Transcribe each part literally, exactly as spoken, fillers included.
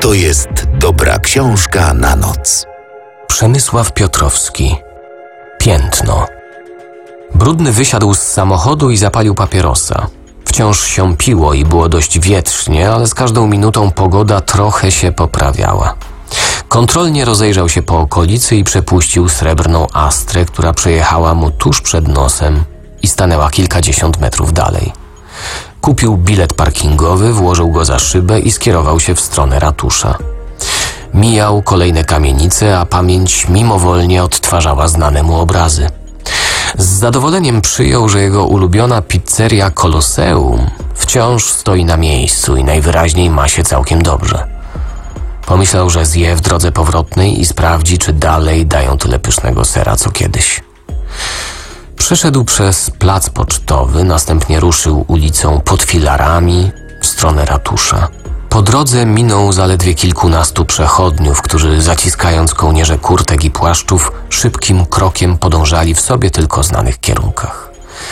to jest dobra książka na noc. Przemysław Piotrowski. Piętno. Brudny wysiadł z samochodu i zapalił papierosa. Wciąż siąpiło i było dość wietrznie, ale z każdą minutą pogoda trochę się poprawiała. Kontrolnie rozejrzał się po okolicy i przepuścił srebrną Astrę, która przejechała mu tuż przed nosem i stanęła kilkadziesiąt metrów dalej. Kupił bilet parkingowy, włożył go za szybę i skierował się w stronę ratusza. Mijał kolejne kamienice, a pamięć mimowolnie odtwarzała znane mu obrazy. Z zadowoleniem przyjął, że jego ulubiona pizzeria Koloseum wciąż stoi na miejscu i najwyraźniej ma się całkiem dobrze. Pomyślał, że zje w drodze powrotnej i sprawdzi, czy dalej dają tyle pysznego sera, co kiedyś. Przeszedł przez plac pocztowy, następnie ruszył ulicą pod filarami w stronę ratusza. Po drodze minął zaledwie kilkunastu przechodniów, którzy zaciskając kołnierze kurtek i płaszczów, szybkim krokiem podążali w sobie tylko znanych kierunkach.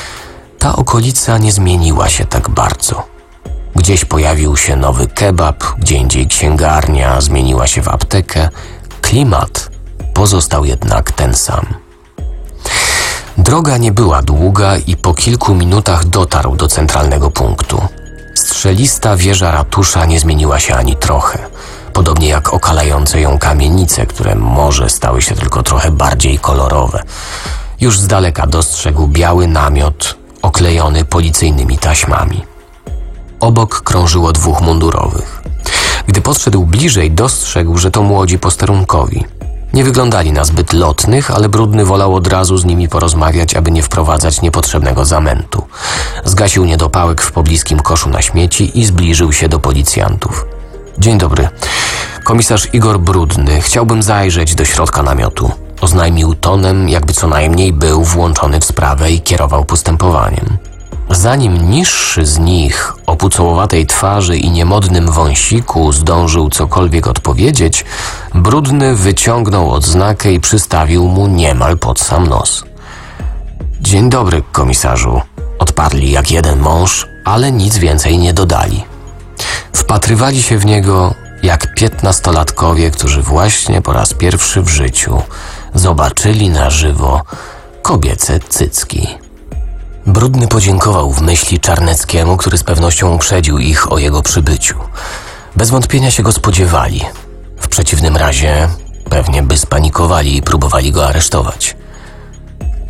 Ta okolica nie zmieniła się tak bardzo. Gdzieś pojawił się nowy kebab, gdzie indziej księgarnia zmieniła się w aptekę. Klimat pozostał jednak ten sam. Droga nie była długa i po kilku minutach dotarł do centralnego punktu. Strzelista wieża ratusza nie zmieniła się ani trochę, podobnie jak okalające ją kamienice, które może stały się tylko trochę bardziej kolorowe. Już z daleka dostrzegł biały namiot oklejony policyjnymi taśmami. Obok krążyło dwóch mundurowych. Gdy podszedł bliżej, dostrzegł, że to młodzi posterunkowi. Nie wyglądali na zbyt lotnych, ale Brudny wolał od razu z nimi porozmawiać, aby nie wprowadzać niepotrzebnego zamętu. Zgasił niedopałek w pobliskim koszu na śmieci i zbliżył się do policjantów. Dzień dobry. Komisarz Igor Brudny. Chciałbym zajrzeć do środka namiotu. Oznajmił tonem, jakby co najmniej był włączony w sprawę i kierował postępowaniem. Zanim niższy z nich, o pucołowatej twarzy i niemodnym wąsiku, zdążył cokolwiek odpowiedzieć, Brudny wyciągnął odznakę i przystawił mu niemal pod sam nos. Dzień dobry, komisarzu. Odparli jak jeden mąż, ale nic więcej nie dodali. Wpatrywali się w niego jak piętnastolatkowie, którzy właśnie po raz pierwszy w życiu zobaczyli na żywo kobiece cycki. Brudny podziękował w myśli Czarneckiemu, który z pewnością uprzedził ich o jego przybyciu. Bez wątpienia się go spodziewali. W przeciwnym razie pewnie by spanikowali i próbowali go aresztować.